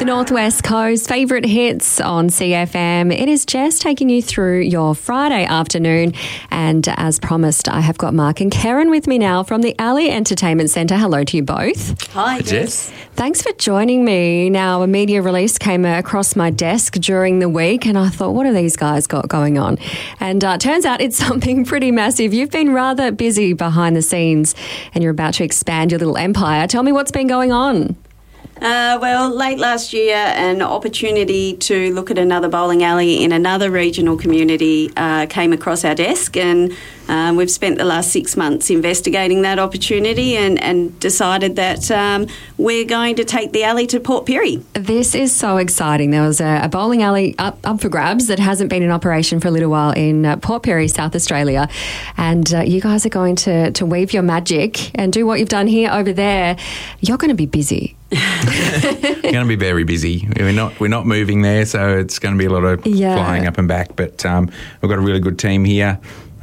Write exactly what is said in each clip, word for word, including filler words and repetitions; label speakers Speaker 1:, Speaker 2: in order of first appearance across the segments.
Speaker 1: The Northwest Coast favourite hits on C F M. It is Jess taking you through your Friday afternoon. And as promised, I have got Mark and Karen with me now from the Alley Entertainment Centre. Hello to you both.
Speaker 2: Hi,
Speaker 3: Jess.
Speaker 1: Thanks for joining me. Now, a media release came across my desk during the week and I thought, what have these guys got going on? And uh, turns out it's something pretty massive. You've been rather busy behind the scenes and you're about to expand your little empire. Tell me what's been going on.
Speaker 2: Uh, well, late last year, an opportunity to look at another bowling alley in another regional community uh, came across our desk, and um, we've spent the last six months investigating that opportunity and, and decided that um, we're going to take the alley to Port Pirie.
Speaker 1: This is so exciting. There was a, a bowling alley up, up for grabs that hasn't been in operation for a little while in uh, Port Pirie, South Australia, and uh, you guys are going to, to weave your magic and do what you've done here over there. You're going to be busy.
Speaker 3: We're going to be very busy. We're not we're not moving there, so it's going to be a lot of
Speaker 1: yeah. flying
Speaker 3: up and back. But um, we've got a really good team here.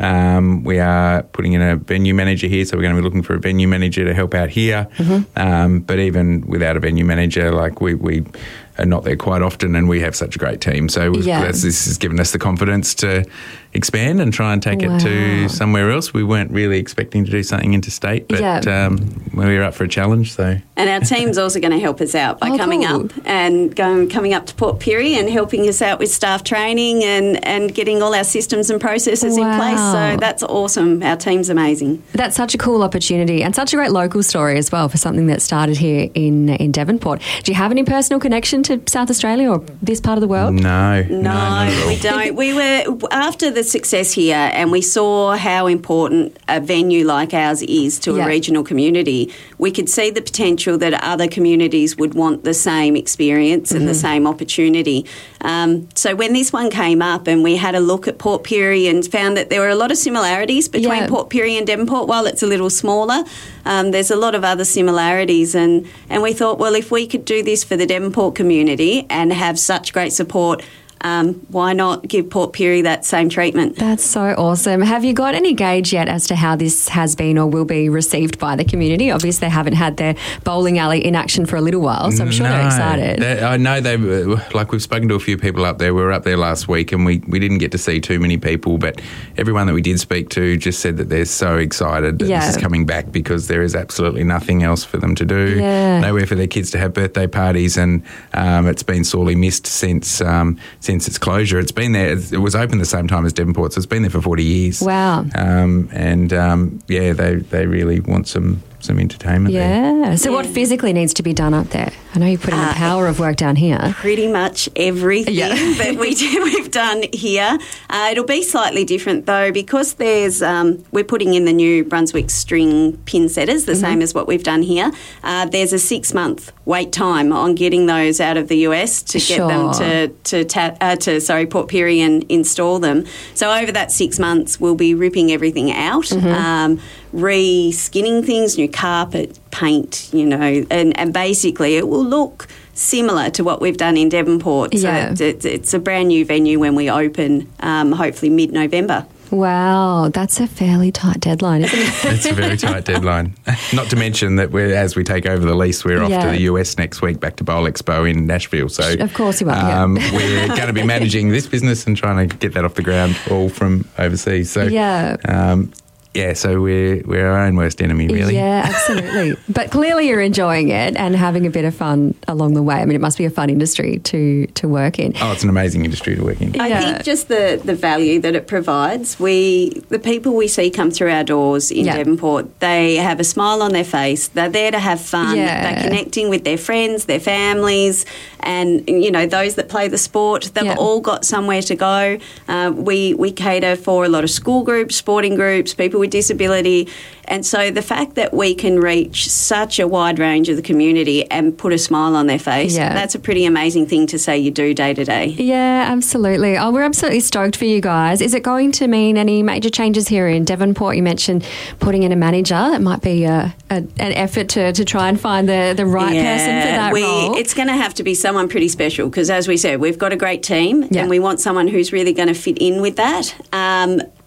Speaker 3: Um, we are putting in a venue manager here, so we're going to be looking for a venue manager to help out here. Mm-hmm. Um, but even without a venue manager, like we, we are not there quite often, and we have such a great team. So we've,
Speaker 1: yeah.
Speaker 3: this has given us the confidence to expand and try and take
Speaker 1: wow.
Speaker 3: it to somewhere else. We weren't really expecting to do something interstate, but
Speaker 1: yeah.
Speaker 3: um, we were up for a challenge. So,
Speaker 2: and our team's also going to help us out by
Speaker 1: oh,
Speaker 2: coming
Speaker 1: cool.
Speaker 2: up and going coming up to Port Pirie and helping us out with staff training and, and getting all our systems and processes
Speaker 1: wow.
Speaker 2: in place. So that's awesome. Our team's amazing.
Speaker 1: That's such a cool opportunity and such a great local story as well for something that started here in in Devonport. Do you have any personal connection to South Australia or this part of the world?
Speaker 3: No,
Speaker 2: no,
Speaker 3: no
Speaker 2: we don't. We were after the success here, and we saw how important a venue like ours is to
Speaker 1: yeah.
Speaker 2: a regional community. We could see the potential that other communities would want the same experience mm-hmm. and the same opportunity. Um, so when this one came up, and we had a look at Port Pirie and found that there were a lot of similarities between
Speaker 1: yeah.
Speaker 2: Port Pirie and Devonport. While it's a little smaller, um, there's a lot of other similarities, and and we thought, well, if we could do this for the Devonport community and have such great support, Um, why not give Port Pirie that same treatment?
Speaker 1: That's so awesome. Have you got any gauge yet as to how this has been or will be received by the community? Obviously, they haven't had their bowling alley in action for a little while, so I'm sure
Speaker 3: no,
Speaker 1: they're excited.
Speaker 3: They, I know they've, like we've spoken to a few people up there. We were up there last week and we, we didn't get to see too many people, but everyone that we did speak to just said that they're so excited that
Speaker 1: yeah.
Speaker 3: this is coming back because there is absolutely nothing else for them to do.
Speaker 1: Yeah.
Speaker 3: Nowhere for their kids to have birthday parties, and um, it's been sorely missed since um, since its closure. It's been there. It was open the same time as Devonport, so it's been there for forty years.
Speaker 1: Wow.
Speaker 3: Um, and um, yeah, they they really want some some entertainment
Speaker 1: yeah.
Speaker 3: there.
Speaker 1: So
Speaker 2: yeah.
Speaker 1: what physically needs to be done up there? I know you put in uh, a power of work down here.
Speaker 2: Pretty much everything
Speaker 1: yeah.
Speaker 2: that we do, we've done here. Uh, it'll be slightly different though, because there's um, we're putting in the new Brunswick string pin setters, the mm-hmm. same as what we've done here. Uh, there's a six month wait time on getting those out of the U S to
Speaker 1: sure.
Speaker 2: get them to to tap uh, to sorry Port Pirie and install them. So over that six months, we'll be ripping everything out. Mm-hmm. Um, re-skinning things, new carpet, paint, you know, and, and basically it will look similar to what we've done in Devonport. So
Speaker 1: yeah.
Speaker 2: it's, it's a brand new venue when we open, um, hopefully mid-November.
Speaker 1: Wow, that's a fairly tight deadline, isn't it?
Speaker 3: It's a very tight deadline. Not to mention that we're, as we take over the lease, we're off
Speaker 1: yeah.
Speaker 3: to the U S next week, back to Bowl Expo in Nashville. So
Speaker 1: of course you are.
Speaker 3: Um,
Speaker 1: yeah.
Speaker 3: we're going to be managing this business and trying to get that off the ground all from overseas. So
Speaker 1: yeah.
Speaker 3: Um, Yeah, so we're we're our own worst enemy, really.
Speaker 1: Yeah, absolutely. But clearly you're enjoying it and having a bit of fun along the way. I mean, it must be a fun industry to, to work in.
Speaker 3: Oh, it's an amazing industry to work in.
Speaker 2: I
Speaker 1: yeah.
Speaker 2: think just the, the value that it provides. We the people we see come through our doors in
Speaker 1: yeah.
Speaker 2: Devonport, they have a smile on their face. They're there to have fun.
Speaker 1: Yeah.
Speaker 2: They're connecting with their friends, their families, and you know those that play the sport. They've
Speaker 1: yeah.
Speaker 2: all got somewhere to go. Uh, we we cater for a lot of school groups, sporting groups, people with disability. And so the fact that we can reach such a wide range of the community and put a smile on their face,
Speaker 1: yeah.
Speaker 2: that's a pretty amazing thing to say you do day to day.
Speaker 1: Yeah, absolutely. Oh, we're absolutely stoked for you guys. Is it going to mean any major changes here in Devonport? You mentioned putting in a manager. That might be a, a, an effort to, to try and find the, the right
Speaker 2: yeah,
Speaker 1: person for that
Speaker 2: we,
Speaker 1: role.
Speaker 2: It's going to have to be someone pretty special because, as we said, we've got a great team
Speaker 1: yeah.
Speaker 2: and we want someone who's really going to fit in with that. Um,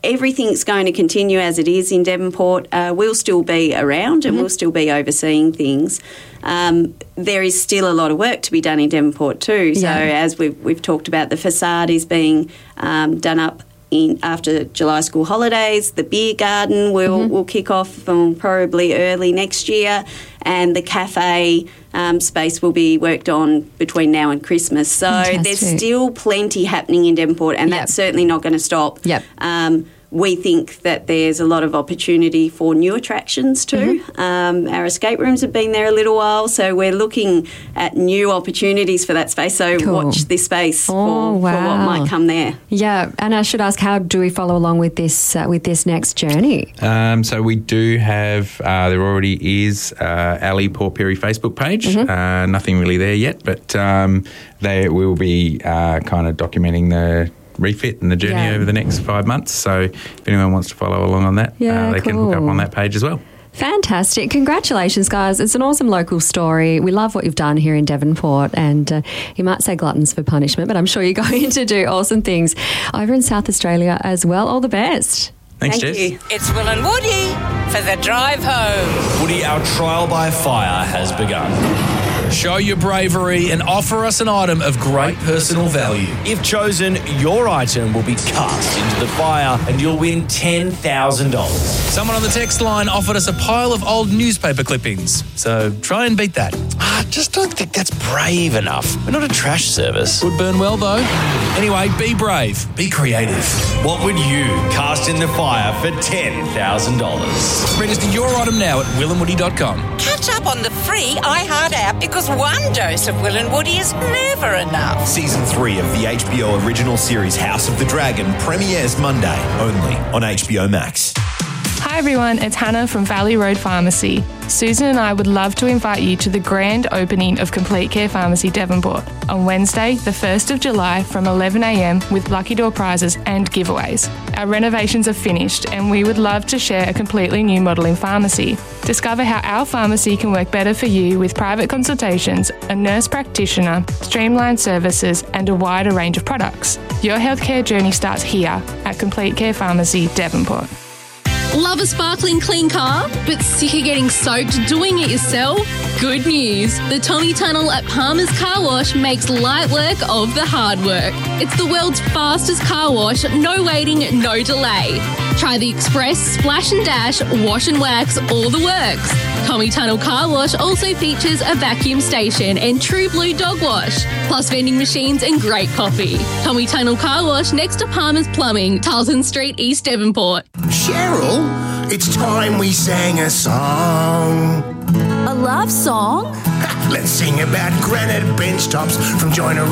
Speaker 2: everything's going to continue as it is in Devonport. Uh, we'll still be around and mm-hmm. we'll still be overseeing things. Um, there is still a lot of work to be done in Devonport too. So yeah. as we've, we've talked about, the facade is being um, done up in after July school holidays. The beer garden will, mm-hmm. will kick off um, probably early next year, and the cafe um, space will be worked on between now and Christmas. So Fantastic. There's still plenty happening in Devonport, and yep. that's certainly not going to stop.
Speaker 1: Yep.
Speaker 2: Um, we think that there's a lot of opportunity for new attractions too. Mm-hmm. Um, our escape rooms have been there a little while, so we're looking at new opportunities for that space. So cool. watch this space
Speaker 1: oh,
Speaker 2: for,
Speaker 1: wow.
Speaker 2: for what might come there.
Speaker 1: Yeah, and I should ask, how do we follow along with this uh, with this next journey?
Speaker 3: Um, so we do have, uh, there already is uh, Ali Port Pirie Facebook page. Mm-hmm. Uh, nothing really there yet, but um, they will be uh, kind of documenting the refit and the journey yeah. over the next five months. So if anyone wants to follow along on that, yeah, uh, they cool. can hook up on that page as well.
Speaker 1: Fantastic. Congratulations, guys. It's an awesome local story. We love what you've done here in Devonport, and uh, you might say gluttons for punishment, but I'm sure you're going to do awesome things over in South Australia as well. All the best.
Speaker 3: Thanks,
Speaker 2: Thank
Speaker 3: Jess.
Speaker 2: you.
Speaker 4: It's Will and Woody for the drive home.
Speaker 5: Woody, our trial by fire has begun. Show your bravery and offer us an item of great personal value. If chosen, your item will be cast into the fire and you'll win ten thousand dollars. Someone on the text line offered us a pile of old newspaper clippings, so try and beat that. I just don't think that's brave enough. We're not a trash service. Would burn well, though. Anyway, be brave. Be creative. What would you cast in the fire for ten thousand dollars? Register your item now at will and woody dot com.
Speaker 4: Catch up on the free iHeart app, because one dose of Will and Woody is never enough.
Speaker 6: Season three of the H B O original series House of the Dragon premieres Monday, only on H B O Max.
Speaker 7: Hi everyone, it's Hannah from Valley Road Pharmacy. Susan and I would love to invite you to the grand opening of Complete Care Pharmacy Devonport on Wednesday, the first of July from eleven a m with lucky door prizes and giveaways. Our renovations are finished and we would love to share a completely new model in pharmacy. Discover how our pharmacy can work better for you with private consultations, a nurse practitioner, streamlined services and a wider range of products. Your healthcare journey starts here at Complete Care Pharmacy Devonport.
Speaker 8: Love a sparkling clean car, but sick of getting soaked doing it yourself? Good news. The Tommy Tunnel at Palmer's Car Wash makes light work of the hard work. It's the world's fastest car wash, no waiting, no delay. Try the express, splash and dash, wash and wax, all the works. Tommy Tunnel Car Wash also features a vacuum station and True Blue dog wash, plus vending machines and great coffee. Tommy Tunnel Car Wash next to Palmer's Plumbing, Tarleton Street, East Devonport.
Speaker 9: Cheryl, it's time we sang a song.
Speaker 10: A love song?
Speaker 9: Let's sing about granite bench tops from Joyner